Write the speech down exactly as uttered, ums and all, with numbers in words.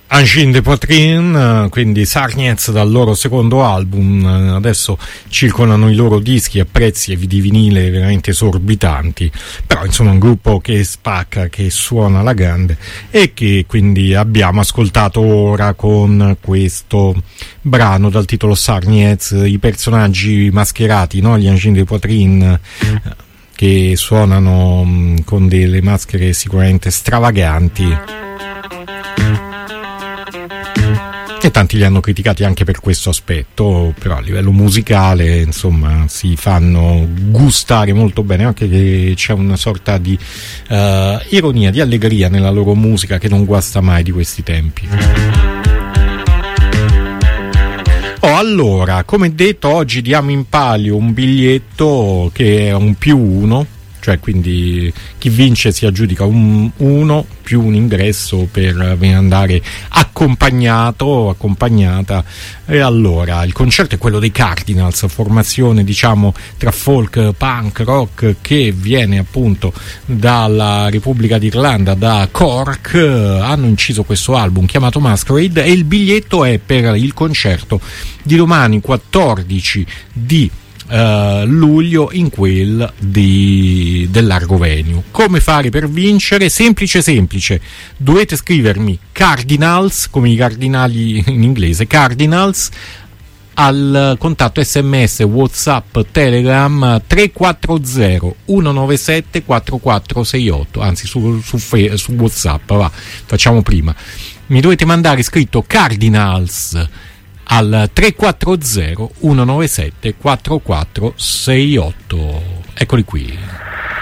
Angine de Poitrine, quindi Sarniez dal loro secondo album. Adesso circolano i loro dischi a prezzi di vinile veramente esorbitanti, però insomma un gruppo che spacca, che suona alla grande, e che quindi abbiamo ascoltato ora con questo brano dal titolo Sarniez, i personaggi mascherati, no? Gli Angine de Poitrine, che suonano mh, con delle maschere sicuramente stravaganti, e tanti li hanno criticati anche per questo aspetto, però a livello musicale insomma si fanno gustare molto bene, anche che c'è una sorta di uh, ironia, di allegria nella loro musica che non guasta mai di questi tempi. Oh, allora, come detto, oggi diamo in palio un biglietto che è un più uno, cioè quindi chi vince si aggiudica un uno più un ingresso per andare accompagnato, accompagnata. E allora il concerto è quello dei Cardinals, formazione diciamo tra folk, punk, rock, che viene appunto dalla Repubblica d'Irlanda, da Cork. Hanno inciso questo album chiamato Masquerade, e il biglietto è per il concerto di domani quattordici di Uh, luglio in quel di, del Largo Venue. Come fare per vincere? Semplice semplice, dovete scrivermi Cardinals, come i cardinali in inglese, Cardinals, al contatto sms, whatsapp, telegram tre quattro zero uno nove sette quattro quattro sei otto, anzi su, su, su whatsapp, va, facciamo prima, mi dovete mandare scritto Cardinals al tre quattro zero uno nove sette quattro quattro sei otto. Eccoli qui.